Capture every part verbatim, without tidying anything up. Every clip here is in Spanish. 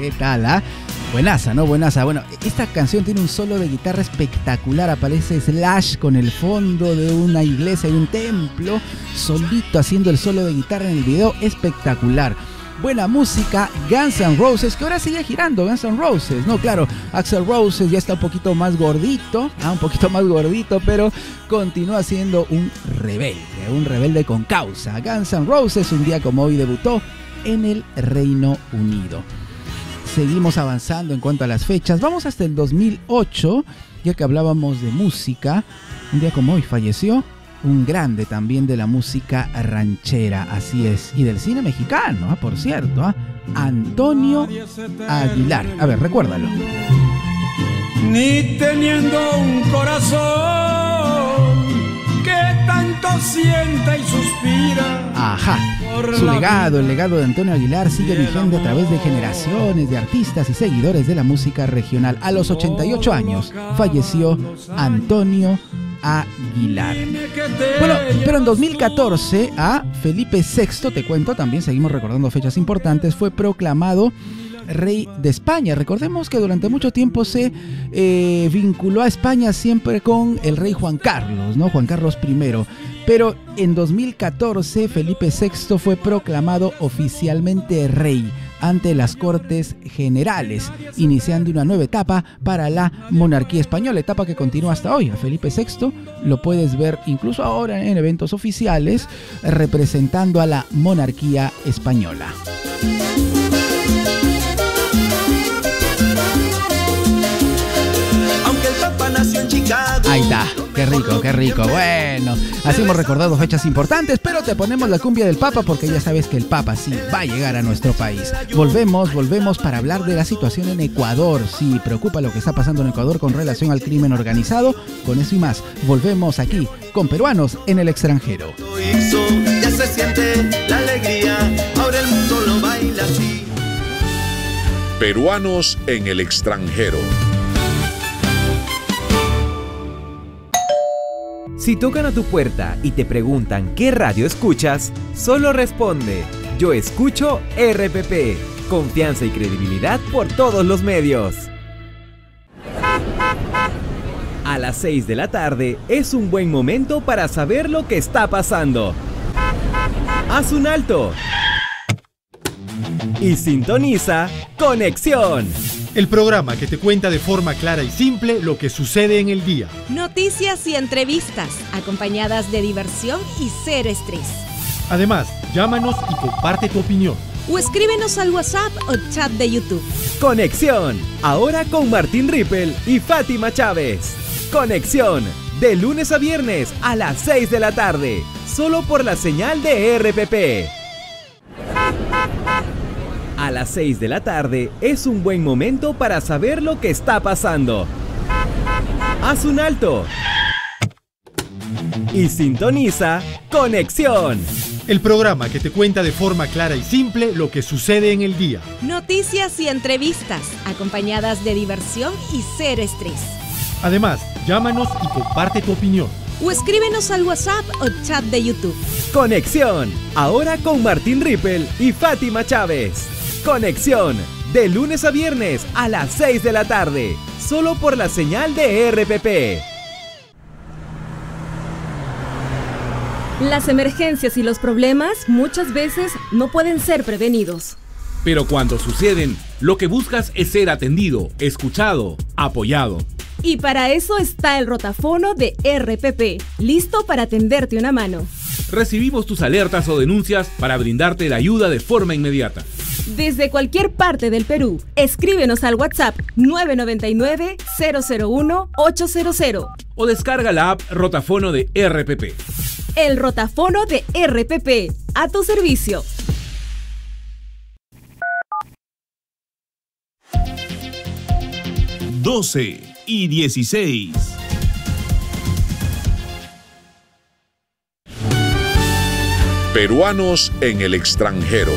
¿Qué tal, ah? Buenaza, ¿no? Buenaza. Bueno, esta canción tiene un solo de guitarra espectacular. Aparece Slash con el fondo de una iglesia y un templo, solito haciendo el solo de guitarra en el video. Espectacular. Buena música. Guns N' Roses, que ahora sigue girando. Guns N' Roses, no, claro, Axl Rose ya está un poquito más gordito, ah, un poquito más gordito, pero continúa siendo un rebelde, un rebelde con causa. Guns N' Roses, un día como hoy, debutó en el Reino Unido. Seguimos avanzando en cuanto a las fechas. Vamos hasta el dos mil ocho, ya que hablábamos de música. Un día como hoy falleció un grande también de la música ranchera, así es, y del cine mexicano, ¿eh? Por cierto, ¿eh? Antonio Aguilar. A ver, recuérdalo. Ni teniendo un corazón que tanto sienta y suspira. Ajá. Su legado, el legado de Antonio Aguilar, sigue vigente a través de generaciones de artistas y seguidores de la música regional. A los ochenta y ocho años falleció Antonio Aguilar. Bueno, pero en dos mil catorce a Felipe sexto, te cuento, también seguimos recordando fechas importantes, fue proclamado rey de España. Recordemos que durante mucho tiempo se eh, vinculó a España siempre con el rey Juan Carlos, ¿no? Juan Carlos primero. Pero en dos mil catorce Felipe sexto fue proclamado oficialmente rey ante las Cortes Generales, iniciando una nueva etapa para la monarquía española, etapa que continúa hasta hoy. A Felipe sexto lo puedes ver incluso ahora en eventos oficiales representando a la monarquía española. Ahí está, qué rico, qué rico. Bueno, así hemos recordado fechas importantes, pero te ponemos la cumbia del Papa porque ya sabes que el Papa sí va a llegar a nuestro país. Volvemos, volvemos para hablar de la situación en Ecuador. Sí, preocupa lo que está pasando en Ecuador con relación al crimen organizado. Con eso y más, volvemos aquí con Peruanos en el Extranjero. Ya se siente la alegría, ahora el mundo lo baila así. Peruanos en el Extranjero. Si tocan a tu puerta y te preguntan qué radio escuchas, solo responde: yo escucho R P P. Confianza y credibilidad por todos los medios. A las seis de la tarde es un buen momento para saber lo que está pasando. Haz un alto y sintoniza Conexión, el programa que te cuenta de forma clara y simple lo que sucede en el día. Noticias y entrevistas, acompañadas de diversión y cero estrés. Además, llámanos y comparte tu opinión. O escríbenos al WhatsApp o chat de YouTube. Conexión, ahora con Martín Rippel y Fátima Chávez. Conexión, de lunes a viernes a las seis de la tarde, solo por la señal de R P P. A las seis de la tarde es un buen momento para saber lo que está pasando. Haz un alto y sintoniza Conexión, el programa que te cuenta de forma clara y simple lo que sucede en el día. Noticias y entrevistas, acompañadas de diversión y cero estrés. Además, llámanos y comparte tu opinión. O escríbenos al WhatsApp o chat de YouTube. Conexión, ahora con Martín Rippel y Fátima Chávez. Conexión, de lunes a viernes a las seis de la tarde, solo por la señal de R P P. Las emergencias y los problemas muchas veces no pueden ser prevenidos. Pero cuando suceden, lo que buscas es ser atendido, escuchado, apoyado. Y para eso está el rotafono de R P P, listo para tenderte una mano. Recibimos tus alertas o denuncias para brindarte la ayuda de forma inmediata. Desde cualquier parte del Perú, escríbenos al WhatsApp nueve nueve nueve, cero cero uno, ocho cero cero. O descarga la app Rotafono de R P P. El rotafono de R P P, a tu servicio. doce y dieciséis. Peruanos en el Extranjero.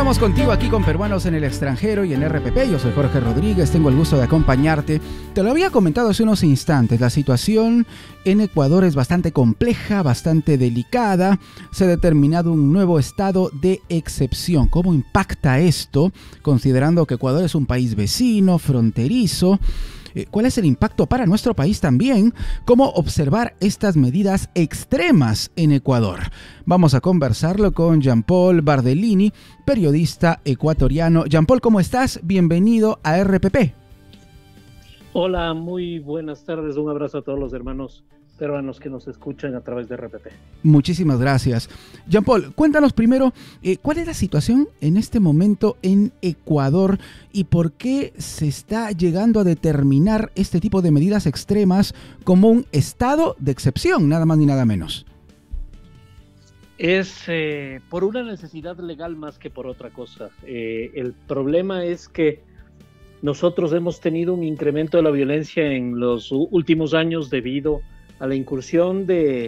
Estamos contigo aquí con Peruanos en el Extranjero y en R P P. Yo soy Jorge Rodríguez, tengo el gusto de acompañarte. Te lo había comentado hace unos instantes, la situación en Ecuador es bastante compleja, bastante delicada. Se ha determinado un nuevo estado de excepción. ¿Cómo impacta esto, considerando que Ecuador es un país vecino, fronterizo? ¿Cuál es el impacto para nuestro país también? ¿Cómo observar estas medidas extremas en Ecuador? Vamos a conversarlo con Jean-Paul Bardellini, periodista ecuatoriano. Jean-Paul, ¿cómo estás? Bienvenido a R P P. Hola, muy buenas tardes. Un abrazo a todos los hermanos peruanos que nos escuchan a través de R P P. Muchísimas gracias. Jean-Paul, cuéntanos primero, eh, ¿cuál es la situación en este momento en Ecuador y por qué se está llegando a determinar este tipo de medidas extremas como un estado de excepción, nada más ni nada menos? Es eh, por una necesidad legal más que por otra cosa. Eh, el problema es que nosotros hemos tenido un incremento de la violencia en los últimos años debido a la incursión de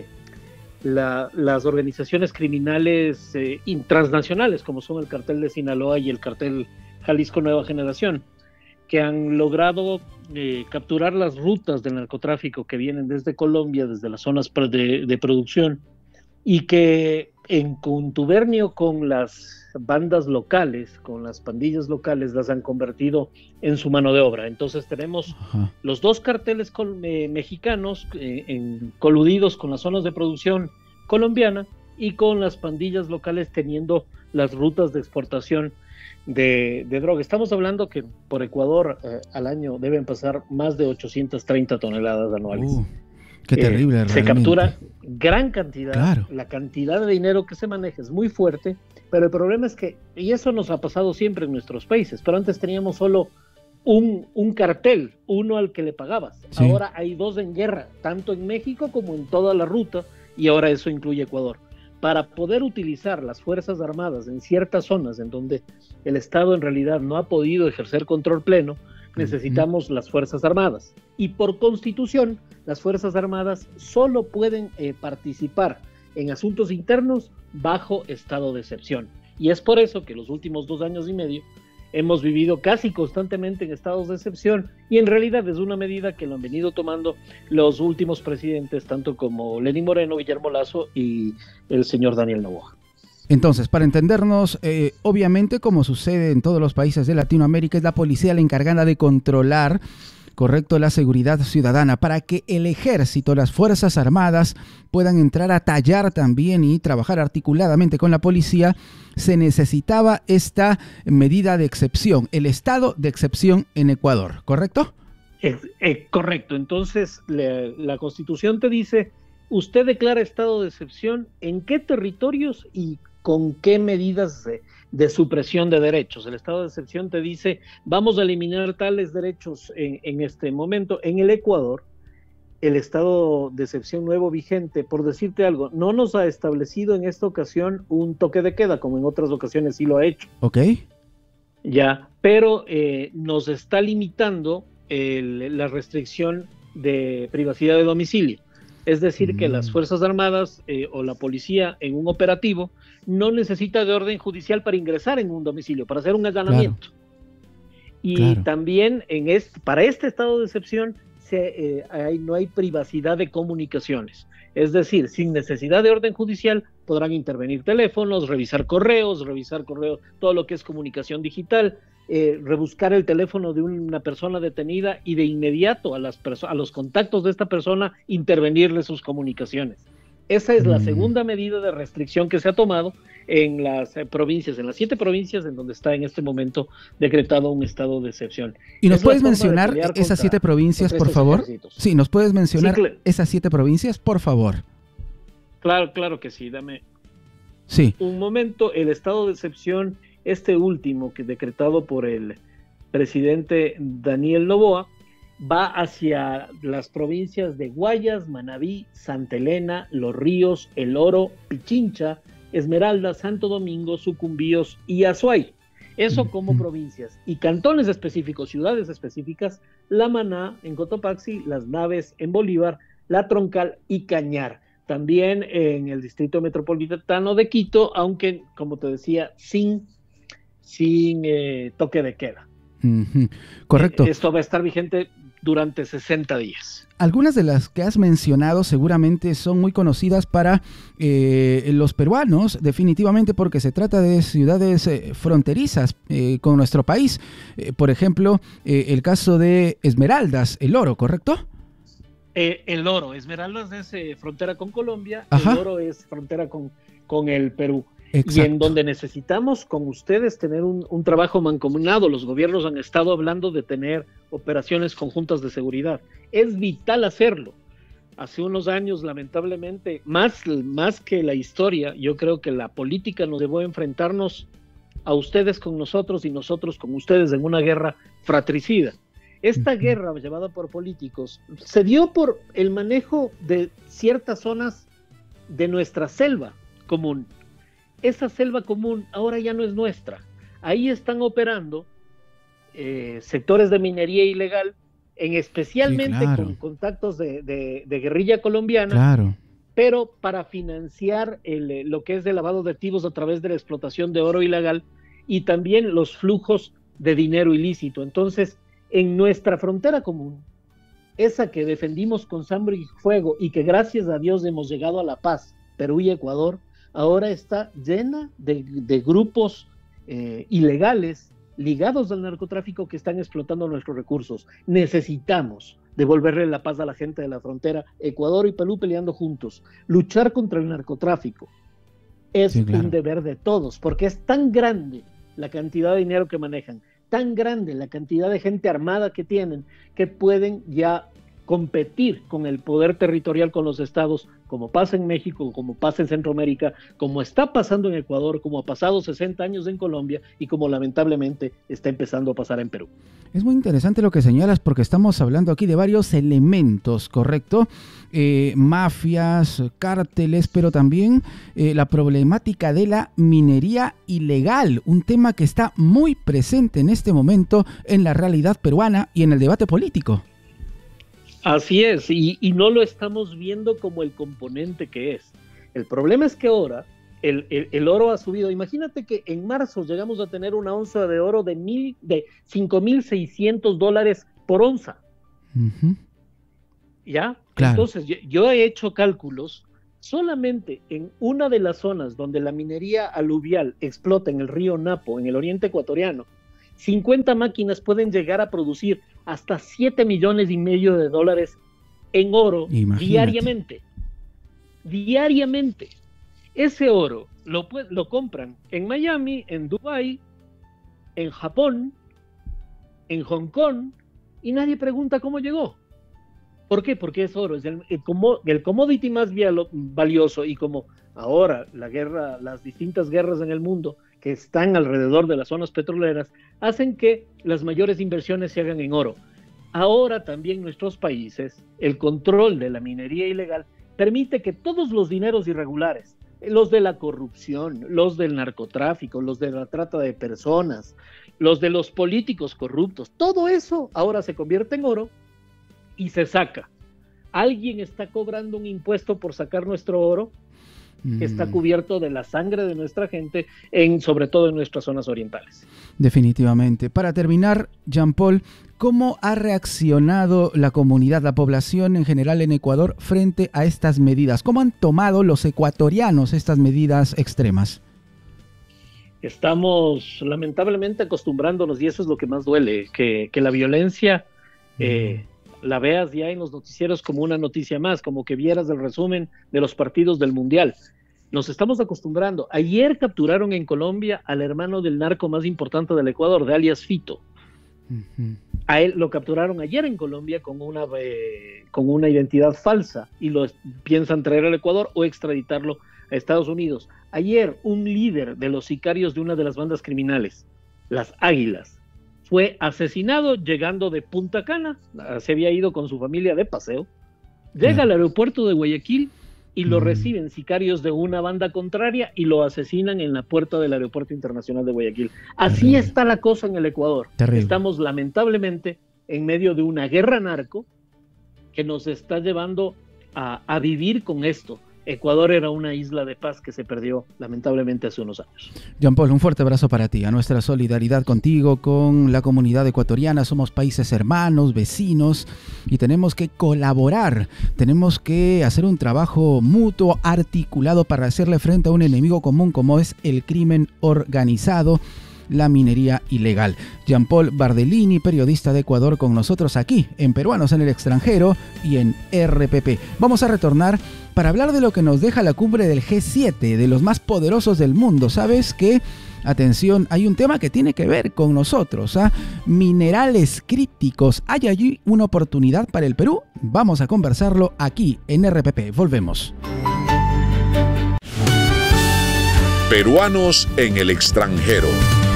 la, las organizaciones criminales eh, transnacionales, como son el cartel de Sinaloa y el cartel Jalisco Nueva Generación, que han logrado eh, capturar las rutas del narcotráfico que vienen desde Colombia, desde las zonas de, de producción, y que en contubernio con las bandas locales, con las pandillas locales, las han convertido en su mano de obra. Entonces tenemos Ajá. los dos carteles col- eh, mexicanos eh, en, coludidos con las zonas de producción colombiana y con las pandillas locales teniendo las rutas de exportación de, de droga. Estamos hablando que por Ecuador eh, al año deben pasar más de ochocientas treinta toneladas anuales. Uh. Qué terrible, eh, se captura gran cantidad, claro. La cantidad de dinero que se maneja es muy fuerte, pero el problema es que, y eso nos ha pasado siempre en nuestros países, pero antes teníamos solo un, un cartel, uno al que le pagabas. Sí. Ahora hay dos en guerra, tanto en México como en toda la ruta, y ahora eso incluye Ecuador. Para poder utilizar las Fuerzas Armadas en ciertas zonas en donde el Estado en realidad no ha podido ejercer control pleno, necesitamos uh-huh. las Fuerzas Armadas. Y por Constitución, las Fuerzas Armadas solo pueden eh, participar en asuntos internos bajo estado de excepción. Y es por eso que los últimos dos años y medio hemos vivido casi constantemente en estados de excepción, y en realidad es una medida que lo han venido tomando los últimos presidentes, tanto como Lenín Moreno, Guillermo Lasso y el señor Daniel Noboa. Entonces, para entendernos, eh, obviamente, como sucede en todos los países de Latinoamérica, es la policía la encargada de controlar, correcto, la seguridad ciudadana, para que el ejército, las Fuerzas Armadas puedan entrar a tallar también y trabajar articuladamente con la policía. Se necesitaba esta medida de excepción, el estado de excepción en Ecuador, ¿correcto? Eh, eh, correcto. Entonces, la, la Constitución te dice, usted declara estado de excepción en qué territorios y con qué medidas de, de supresión de derechos. El estado de excepción te dice, vamos a eliminar tales derechos en, en este momento. En el Ecuador, el estado de excepción nuevo vigente, por decirte algo, no nos ha establecido en esta ocasión un toque de queda, como en otras ocasiones sí lo ha hecho. Ok. Ya, pero eh, nos está limitando el, la restricción de privacidad de domicilio. Es decir, mm. que las Fuerzas Armadas eh, o la policía en un operativo no necesita de orden judicial para ingresar en un domicilio, para hacer un allanamiento. Claro. Y claro. también en este, para este estado de excepción se, eh, hay, no hay privacidad de comunicaciones. Es decir, sin necesidad de orden judicial podrán intervenir teléfonos, revisar correos, revisar correos, todo lo que es comunicación digital, eh, rebuscar el teléfono de una persona detenida y de inmediato a, las perso- a los contactos de esta persona intervenirle sus comunicaciones. Esa es la segunda medida de restricción que se ha tomado en las eh, provincias, en las siete provincias en donde está en este momento decretado un estado de excepción. ¿Y nos es puedes mencionar esas siete provincias, por favor? Ejércitos. Sí, ¿nos puedes mencionar sí, cl- esas siete provincias, por favor? Claro, claro que sí, dame sí. un momento. El estado de excepción, este último que decretado por el presidente Daniel Noboa, va hacia las provincias de Guayas, Manabí, Santa Elena, Los Ríos, El Oro, Pichincha, Esmeralda, Santo Domingo, Sucumbíos y Azuay. Eso como mm. provincias. Y cantones específicos, ciudades específicas, La Maná en Cotopaxi, Las Naves en Bolívar, La Troncal y Cañar. También en el Distrito Metropolitano de Quito, aunque, como te decía, sin sin eh, toque de queda. Uh-huh. Correcto. Eh, esto va a estar vigente durante sesenta días. Algunas de las que has mencionado seguramente son muy conocidas para eh, los peruanos, definitivamente, porque se trata de ciudades eh, fronterizas eh, con nuestro país. Eh, por ejemplo, eh, el caso de Esmeraldas, El Oro, ¿correcto? Eh, el Oro, Esmeraldas es eh, frontera con Colombia, Ajá. El Oro es frontera con, con el Perú. Exacto. Y en donde necesitamos con ustedes tener un, un trabajo mancomunado. Los gobiernos han estado hablando de tener operaciones conjuntas de seguridad. Es vital hacerlo. Hace unos años, lamentablemente, más, más que la historia, yo creo que la política nos debo enfrentarnos a ustedes con nosotros y nosotros con ustedes en una guerra fratricida. Esta uh-huh. guerra llevada por políticos se dio por el manejo de ciertas zonas de nuestra selva común. Esa selva común ahora ya no es nuestra. Ahí están operando eh, sectores de minería ilegal, en especialmente sí, claro. con contactos de, de, de guerrilla colombiana, claro. pero para financiar el, lo que es el lavado de activos a través de la explotación de oro ilegal y también los flujos de dinero ilícito. Entonces, en nuestra frontera común, esa que defendimos con sangre y fuego y que gracias a Dios hemos llegado a la paz, Perú y Ecuador, ahora está llena de, de grupos eh, ilegales ligados al narcotráfico que están explotando nuestros recursos. Necesitamos devolverle la paz a la gente de la frontera, Ecuador y Perú peleando juntos. Luchar contra el narcotráfico es sí, claro. un deber de todos, porque es tan grande la cantidad de dinero que manejan, tan grande la cantidad de gente armada que tienen, que pueden ya competir con el poder territorial con los estados, como pasa en México, como pasa en Centroamérica, como está pasando en Ecuador, como ha pasado sesenta años en Colombia y como lamentablemente está empezando a pasar en Perú. Es muy interesante lo que señalas porque estamos hablando aquí de varios elementos, ¿correcto? Eh, mafias, cárteles, pero también eh, la problemática de la minería ilegal, un tema que está muy presente en este momento en la realidad peruana y en el debate político. Así es, y, y no lo estamos viendo como el componente que es. El problema es que ahora el, el, el oro ha subido. Imagínate que en marzo llegamos a tener una onza de oro de, mil, de cinco mil seiscientos dólares por onza. Uh-huh. ¿Ya? Claro. Entonces, yo, yo he hecho cálculos. Solamente en una de las zonas donde la minería aluvial explota en el río Napo, en el oriente ecuatoriano, cincuenta máquinas pueden llegar a producir hasta siete millones y medio de dólares en oro. Imagínate. diariamente. Diariamente. Ese oro lo, lo compran en Miami, en Dubái, en Japón, en Hong Kong, y nadie pregunta cómo llegó. ¿Por qué? Porque es oro, es el, el, el commodity más valioso, y como ahora la guerra, las distintas guerras en el mundo que están alrededor de las zonas petroleras, hacen que las mayores inversiones se hagan en oro. Ahora también nuestros países, el control de la minería ilegal permite que todos los dineros irregulares, los de la corrupción, los del narcotráfico, los de la trata de personas, los de los políticos corruptos, todo eso ahora se convierte en oro y se saca. Alguien está cobrando un impuesto por sacar nuestro oro, que está cubierto de la sangre de nuestra gente, en, sobre todo en nuestras zonas orientales. Definitivamente. Para terminar, Jean Paul, ¿cómo ha reaccionado la comunidad, la población en general en Ecuador frente a estas medidas? ¿Cómo han tomado los ecuatorianos estas medidas extremas? Estamos lamentablemente acostumbrándonos, y eso es lo que más duele, que, que la violencia eh, mm. la veas ya en los noticieros como una noticia más, como que vieras el resumen de los partidos del Mundial. Nos estamos acostumbrando. Ayer capturaron en Colombia al hermano del narco más importante del Ecuador, de alias Fito. Uh-huh. A él lo capturaron ayer en Colombia con una, eh, con una identidad falsa y lo piensan traer al Ecuador o extraditarlo a Estados Unidos. Ayer un líder de los sicarios de una de las bandas criminales, las Águilas, fue asesinado llegando de Punta Cana. Se había ido con su familia de paseo. Llega uh-huh. al aeropuerto de Guayaquil y lo mm. reciben sicarios de una banda contraria y lo asesinan en la puerta del Aeropuerto Internacional de Guayaquil. Así Terrible. Está la cosa en el Ecuador. Terrible. Estamos lamentablemente en medio de una guerra narco que nos está llevando a, a vivir con esto. Ecuador era una isla de paz que se perdió lamentablemente hace unos años. Jean Paul, un fuerte abrazo para ti, a nuestra solidaridad contigo, con la comunidad ecuatoriana. Somos países hermanos, vecinos, y tenemos que colaborar, tenemos que hacer un trabajo mutuo, articulado, para hacerle frente a un enemigo común como es el crimen organizado, la minería ilegal. Jean Paul Bardellini, periodista de Ecuador, con nosotros aquí en Peruanos en el Extranjero y en R P P. Vamos a retornar para hablar de lo que nos deja la cumbre del G siete, de los más poderosos del mundo. ¿Sabes qué? Atención, hay un tema que tiene que ver con nosotros, ¿ah? Minerales críticos. ¿Hay allí una oportunidad para el Perú? Vamos a conversarlo aquí en R P P. Volvemos. Peruanos en el extranjero.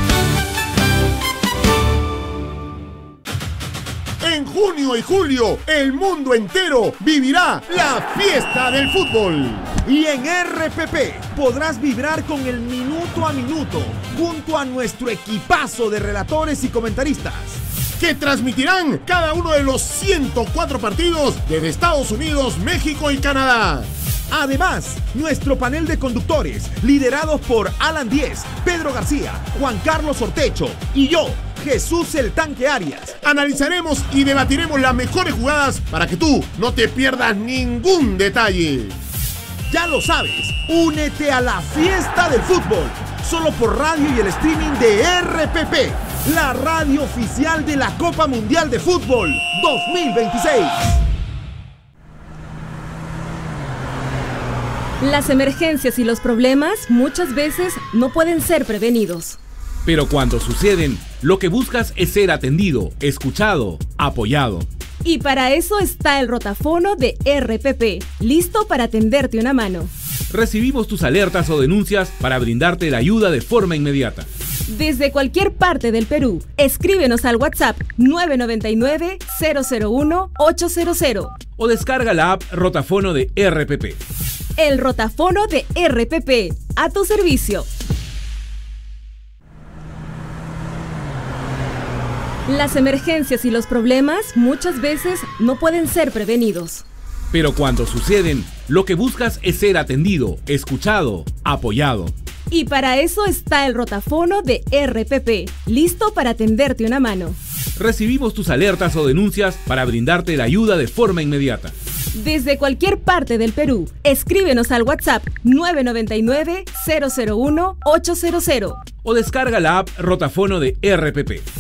En junio y julio, el mundo entero vivirá la fiesta del fútbol. Y en R P P podrás vibrar con el minuto a minuto junto a nuestro equipazo de relatores y comentaristas, que transmitirán cada uno de los ciento cuatro partidos desde Estados Unidos, México y Canadá. Además, nuestro panel de conductores, liderados por Alan Díez, Pedro García, Juan Carlos Ortecho y yo, Jesús el Tanque Arias, analizaremos y debatiremos las mejores jugadas para que tú no te pierdas ningún detalle. Ya lo sabes, únete a la fiesta del fútbol, solo por radio y el streaming de R P P, la radio oficial de la Copa Mundial de Fútbol dos mil veintiséis. Las emergencias y los problemas muchas veces no pueden ser prevenidos. Pero cuando suceden, lo que buscas es ser atendido, escuchado, apoyado. Y para eso está el rotafono de R P P, listo para tenderte una mano. Recibimos tus alertas o denuncias para brindarte la ayuda de forma inmediata. Desde cualquier parte del Perú, escríbenos al WhatsApp nueve nueve nueve, cero cero uno, ocho cero cero. O descarga la app Rotafono de R P P. El rotafono de R P P, a tu servicio. Las emergencias y los problemas muchas veces no pueden ser prevenidos. Pero cuando suceden, lo que buscas es ser atendido, escuchado, apoyado. Y para eso está el rotafono de R P P, listo para tenderte una mano. Recibimos tus alertas o denuncias para brindarte la ayuda de forma inmediata. Desde cualquier parte del Perú, escríbenos al WhatsApp nueve nueve nueve, cero cero uno, ocho cero cero. O descarga la app Rotafono de R P P.